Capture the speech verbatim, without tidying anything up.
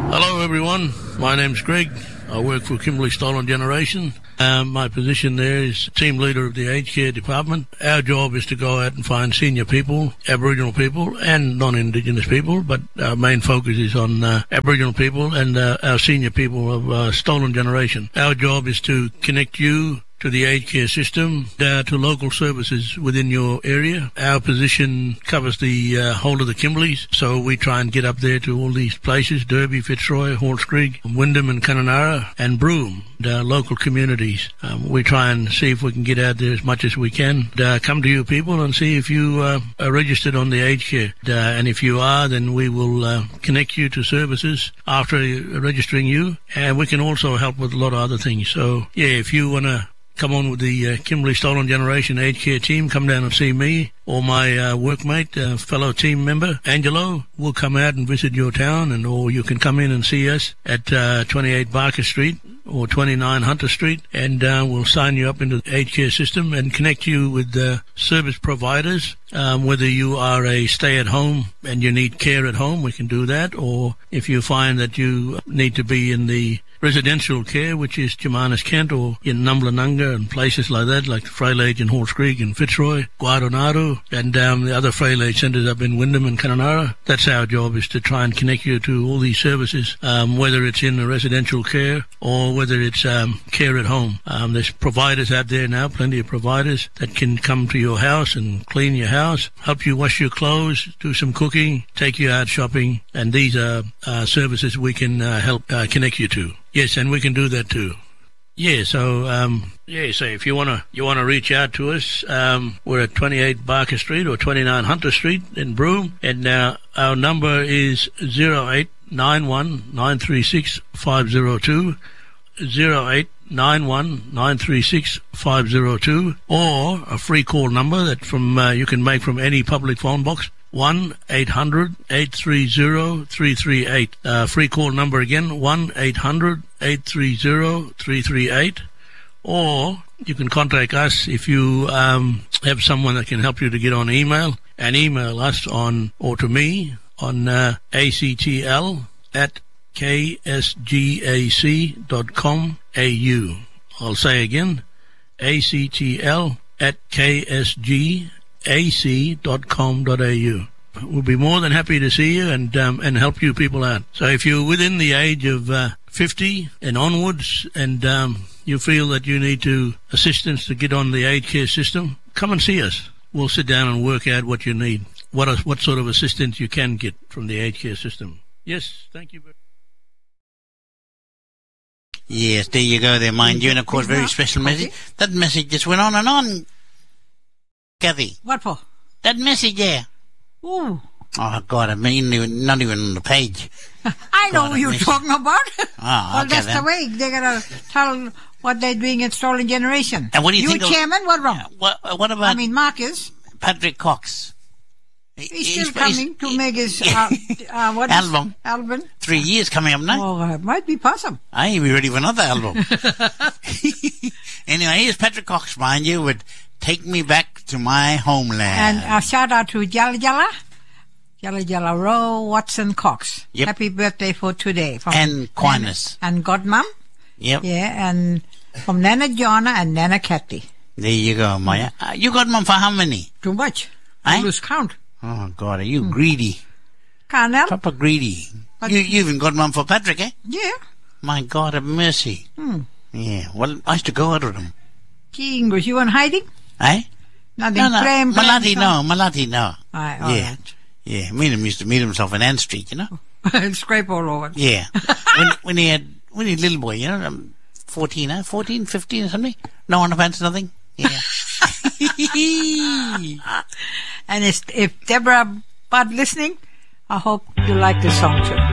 Hello everyone, my name's Greg. I work for Kimberley Stolen Generation. Um, my position there is team leader of the aged care department. Our job is to go out and find senior people, Aboriginal people and non-Indigenous people, but our main focus is on uh, Aboriginal people and uh, our senior people of uh, Stolen Generation. Our job is to connect you to the aged care system, uh, to local services within your area. Our position covers the uh, whole of the Kimberleys, so we try and get up there to all these places, Derby, Fitzroy, Halls Creek, Wyndham and Kununurra and Broome, and, uh, local communities. Um, we try and see if we can get out there as much as we can. Uh, come to you people and see if you uh, are registered on the aged care. Uh, and if you are, then we will uh, connect you to services after registering you, and we can also help with a lot of other things. So, yeah, if you want to come on with the uh, Kimberley Stolen Generation Aged Care team, come down and see me or my uh, workmate, uh, fellow team member, Angelo. We'll come out and visit your town, and or you can come in and see us at uh, twenty-eight Barker Street or twenty-nine Hunter Street, and uh, we'll sign you up into the aged care system and connect you with uh, service providers. Um, whether you are a stay-at-home and you need care at home, we can do that, or if you find that you need to be in the residential care, which is Jemanis Kent or in Numblanunga and places like that, like Frailage and Halls Creek and Fitzroy, Guadonado, and um, the other Frailage centres up in Wyndham and Kununurra. That's our job, is to try and connect you to all these services, um, whether it's in the residential care or whether it's um, care at home. Um, there's providers out there now, plenty of providers that can come to your house and clean your house, help you wash your clothes, do some cooking, take you out shopping, and these are uh, services we can uh, help uh, connect you to. Yes, and we can do that too. Yeah, so um, yeah, so if you wanna you wanna reach out to us, um, we're at twenty-eight Barker Street or twenty-nine Hunter Street in Broome, and uh, our number is zero eight nine one nine three six five zero two, zero eight nine one nine three six five zero two, or a free call number that from uh, you can make from any public phone box. one eight hundred eight three zero three three eight. Uh, free call number again, one eight hundred eight three zero three three eight. Or you can contact us if you um, have someone that can help you to get on email, and email us on, or to me, on uh, actl at ksgac dot com au. I'll say again, actl at ksgac ac dot com dot a u. We'll be more than happy to see you and um, and help you people out. So if you're within the age of uh, fifty and onwards, and um, you feel that you need to assistance to get on the aged care system, come and see us. We'll sit down and work out what you need, what what sort of assistance you can get from the aged care system. Yes, thank you very much. Yes, there you go there, mind you, and of course, very special message. That message just went on and on, Kathy. What for? That message there. Ooh. Oh, God, I mean, not even on the page. I know what you're message. talking about. Oh, well, okay, that's then. the way. They're going to tell what they're doing at Stolen Generation. And what do you, you think chairman, of, what wrong? What, what about I mean, Marcus. Patrick Cox? He's still coming to make his uh, uh, what album. album. Three years coming up now. Oh, it might be possible. I ain't be ready for another album. Anyway, here's Patrick Cox, mind you, with Take Me Back to My Homeland. And a shout out to Jala Jala. Jala Jala Rowe Watson Cox. Yep. Happy birthday for today. From And Quinas. And Godmom. Yep. Yeah, and from Nana Jonna and Nana Kathy. There you go, Maya. Uh, you got mom for how many? Too much. I I lose count. Oh, God, are you mm. greedy? Can't help. Proper greedy. You, you even got one for Patrick, eh? Yeah. My God, have mercy. Hmm. Yeah, well, I used to go out with him. Gee, English, you weren't hiding? Eh? Nothing. No, no. Blame, blame, Malati, so. no. Malati, no. Aye, all yeah. right. Yeah, me and him used to meet himself in Ann Street, you know? Scrape all over. Yeah. when, when he had, when he was a little boy, you know, um, fourteen, huh? fourteen, fifteen or something? No underpants, nothing? Yeah. And if, if Deborah Budd listening, I hope you like the song too.